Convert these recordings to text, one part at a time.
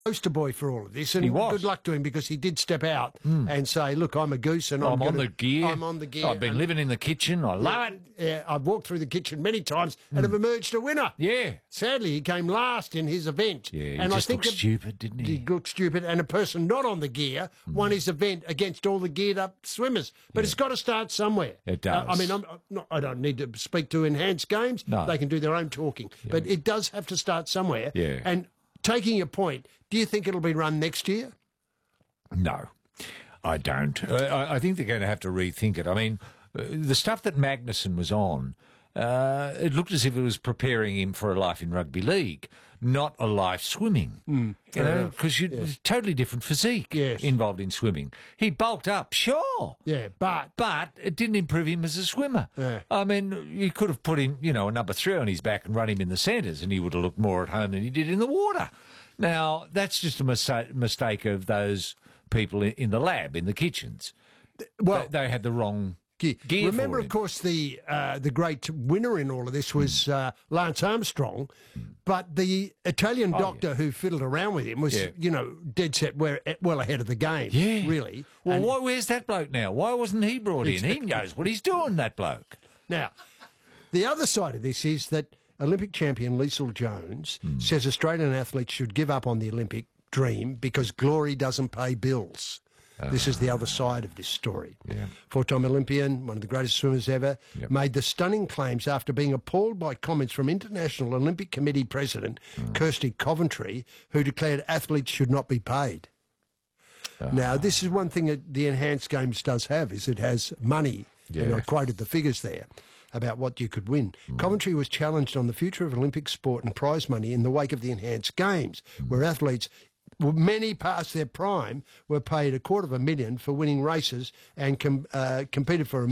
poster boy for all of this, and He was. good luck to him because he did step out and say, "Look, I'm a goose, and I'm on the gear. I'm on the gear. I've been living in the kitchen. I love it. Yeah, I've walked through the kitchen many times and have emerged a winner." Yeah. Sadly, he came last in his event. Yeah, he and just I think looked stupid, didn't he? He looked stupid, and a person not on the gear won his event against all the geared-up swimmers. But it's got to start somewhere. It does. I don't need to speak to Enhanced Games. No. They can do their own talking. But it does have to start somewhere. Yeah. And taking your point, do you think it'll be run next year? No, I don't. I think they're going to have to rethink it. I mean, the stuff that Magnussen was on, it looked as if it was preparing him for a life in rugby league, not a life swimming. Because totally different physique involved in swimming. He bulked up, sure. Yeah, but it didn't improve him as a swimmer. Yeah. I mean, you could have put him, a number 3 on his back and run him in the centres, and he would have looked more at home than he did in the water. Now, that's just a mistake of those people in the lab, in the kitchens. Well, they had the wrong gear. Remember, for of him. course, the great winner in all of this was Lance Armstrong, but the Italian doctor who fiddled around with him was, dead set well ahead of the game. Yeah. Really. Well, where's that bloke now? Why wasn't he brought in? He knows what he's doing, that bloke. Now, the other side of this is that Olympic champion Liesl Jones says Australian athletes should give up on the Olympic dream because glory doesn't pay bills. This is the other side of this story. Yeah. Four-time Olympian, one of the greatest swimmers ever, made the stunning claims after being appalled by comments from International Olympic Committee President Kirsty Coventry, who declared athletes should not be paid. Now, this is one thing that the Enhanced Games does have, is it has money. Yeah. And I quoted the figures there about what you could win. Coventry was challenged on the future of Olympic sport and prize money in the wake of the Enhanced Games, where athletes, many past their prime, were paid $250,000 for winning races and competed for $1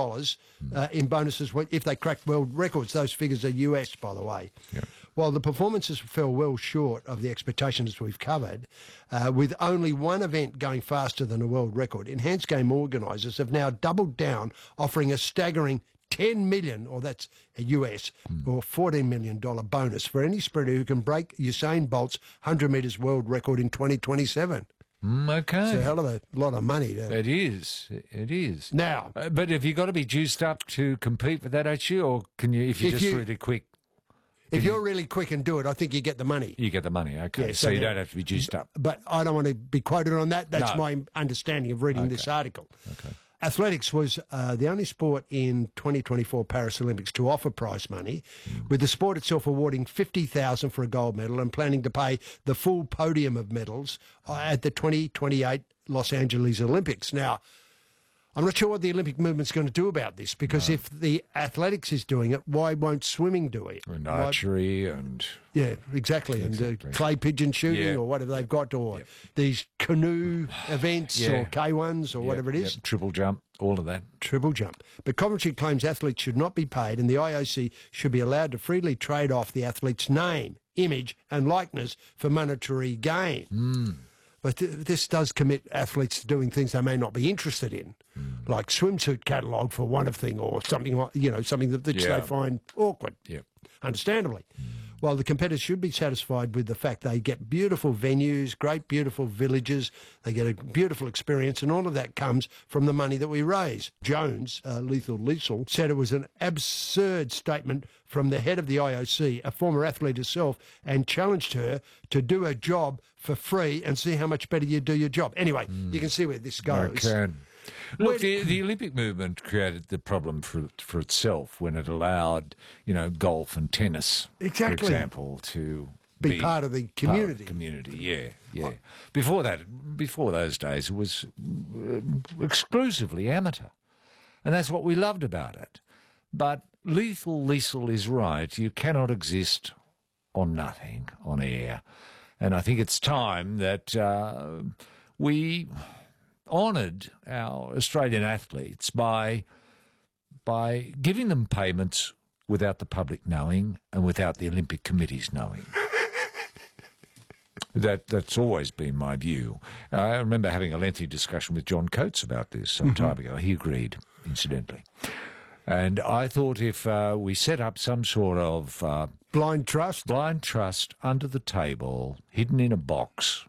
million in bonuses if they cracked world records. Those figures are US, by the way. Yeah. While the performances fell well short of the expectations we've covered, with only one event going faster than a world record, Enhanced Game organisers have now doubled down, offering a staggering $10 million, or that's a US, or $14 million bonus for any sprinter who can break Usain Bolt's 100 metres world record in 2027. Okay. It's a hell of a lot of money. It is. It is. Now, but have you got to be juiced up to compete for that, actually, or can you, if you're just really quick? If you're really quick and do it, I think you get the money. You get the money, okay. Yeah, so you don't have to be juiced up. But I don't want to be quoted on that. That's No. my understanding of reading this article. Okay. Athletics was the only sport in 2024 Paris Olympics to offer prize money, with the sport itself awarding $50,000 for a gold medal and planning to pay the full podium of medals at the 2028 Los Angeles Olympics. Now, I'm not sure what the Olympic movement's going to do about this, because if the athletics is doing it, why won't swimming do it? And archery and... Yeah, exactly. And clay pigeon shooting or whatever they've got, or these canoe events or K1s or whatever it is. Triple jump, all of that. Triple jump. But Coventry claims athletes should not be paid, and the IOC should be allowed to freely trade off the athlete's name, image and likeness for monetary gain. But this does commit athletes to doing things they may not be interested in, like swimsuit catalogue for one thing, or something like, something that they find awkward. Yeah. Understandably. While the competitors should be satisfied with the fact they get beautiful venues, great beautiful villages, they get a beautiful experience, and all of that comes from the money that we raise. Jones, Liesl, said it was an absurd statement from the head of the IOC, a former athlete herself, and challenged her to do her job for free and see how much better you do your job. Anyway, you can see where this goes. Okay. Look, the Olympic movement created the problem for itself when it allowed, golf and tennis, for example, to be part of the community. Part of the community, yeah. Before those days, it was exclusively amateur, and that's what we loved about it. But Liesl is right. You cannot exist on nothing, on air. And I think it's time that we honoured our Australian athletes by giving them payments without the public knowing and without the Olympic committees knowing. That's always been my view. I remember having a lengthy discussion with John Coates about this some time ago. He agreed, incidentally. And I thought if we set up some sort of Blind trust. blind trust under the table, hidden in a box,